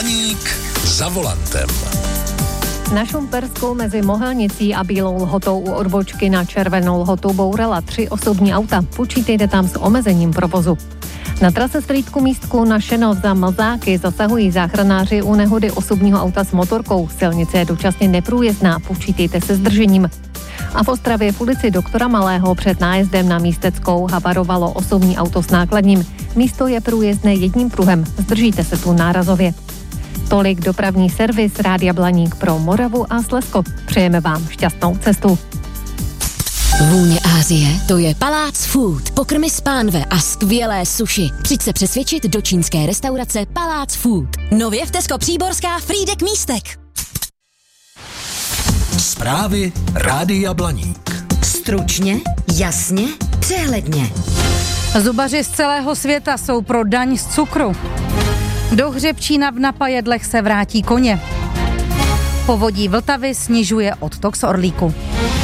Blaník za volantem. Na Šumperskou mezi Mohelnicí a Bílou Lhotou u odbočky na Červenou Lhotu bourala 3 osobní auta. Počítejte tam s omezením provozu. Na trase Strýtku Místku na Šenov za Mlzáky zasahují záchranáři u nehody osobního auta s motorkou. Silnice je dočasně neprůjezdná, počítejte se zdržením. A v Ostravě v ulici Doktora Malého před nájezdem na Místeckou havarovalo osobní auto s nákladním. Místo je průjezdné jedním pruhem, zdržíte se tu nárazově. Tolik dopravní servis Rádia Blaník pro Moravu a Slezsko. Přejeme vám šťastnou cestu. Vůně Asie, to je Palác Food. Pokrmy z pánve a skvělé sushi. Přijď se přesvědčit do čínské restaurace Palác Food. Nově v Tesco Příborská Frýdek Místek. Zprávy Rádia Blaník. Stručně, jasně, přehledně. Zubaři z celého světa jsou pro daň z cukru. Do Hřebčína v Napajedlech se vrátí koně. Povodí Vltavy snižuje odtok z Orlíku.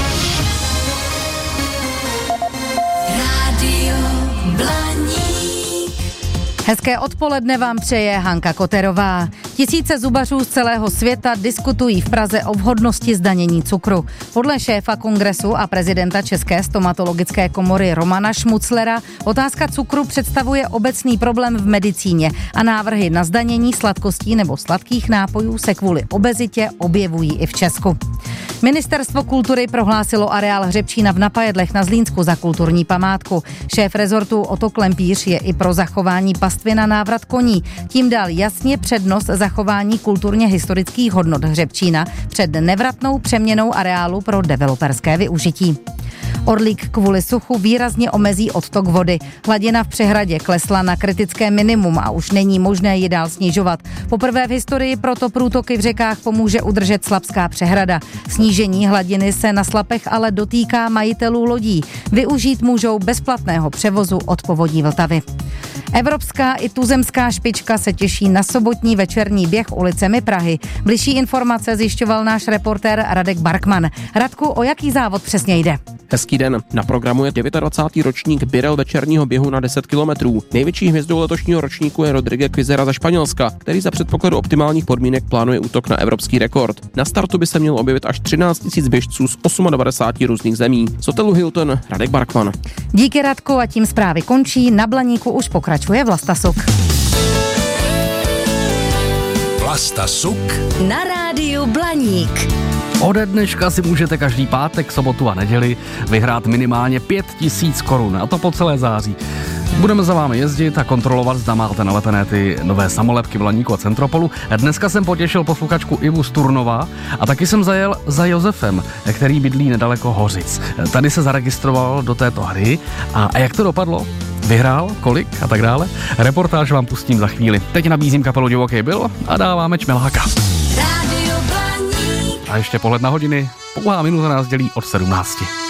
Rádio Blaník. Hezké odpoledne vám přeje Hanka Koterová. Tisíce zubařů z celého světa diskutují v Praze o vhodnosti zdanění cukru. Podle šéfa kongresu a prezidenta České stomatologické komory Romana Šmuclera otázka cukru představuje obecný problém v medicíně a návrhy na zdanění sladkostí nebo sladkých nápojů se kvůli obezitě objevují i v Česku. Ministerstvo kultury prohlásilo areál Hřebčína v Napajedlech na Zlínsku za kulturní památku. Šéf rezortu Otto Klempíř je i pro zachování pastvy na návrat koní. Tím dal jasně přednost zachování kulturně historických hodnot Hřebčína před nevratnou přeměnou areálu pro developerské využití. Orlík kvůli suchu výrazně omezí odtok vody. Hladina v přehradě klesla na kritické minimum a už není možné ji dál snižovat. Poprvé v historii proto průtoky v řekách pomůže udržet Slapská přehrada. Snížení hladiny se na Slapech ale dotýká majitelů lodí. Využít můžou bezplatného převozu od povodí Vltavy. Evropská i tuzemská špička se těší na sobotní večerní běh ulicemi Prahy. Bližší informace zjišťoval náš reportér Radek Barkman. Radku, o jaký závod přesně jde? Hezký den. Na programu je 29. ročník Birel večerního běhu na 10 kilometrů. Největší hvězdou letošního ročníku je Rodrigue Quizera ze Španělska, který za předpokladu optimálních podmínek plánuje útok na evropský rekord. Na startu by se mělo objevit až 13 000 běžců z 98 různých zemí. Z hotelu Hilton Radek Barkman. Díky, Radku, a tím zprávy končí. Na Blaníku už pokračuje Vlasta Suk. Vlasta Suk Na rádiu Blaník. Ode dneška si můžete každý pátek, sobotu a neděli vyhrát minimálně 5 000 korun, a to po celé září. Budeme za vámi jezdit a kontrolovat, zda máte nalepené ty nové samolepky v Blaníku a Centropolu. Dneska jsem potěšil posluchačku Ivu z Turnova a taky jsem zajel za Josefem, který bydlí nedaleko Hořic. Tady se zaregistroval do této hry a jak to dopadlo? Vyhrál, kolik a tak dále? Reportáž vám pustím za chvíli. Teď nabízím kapelu Divoký byl a dáváme Čmeláka. Rádio Blaník. A ještě pohled na hodiny, pouhá minuta nás dělí od 17.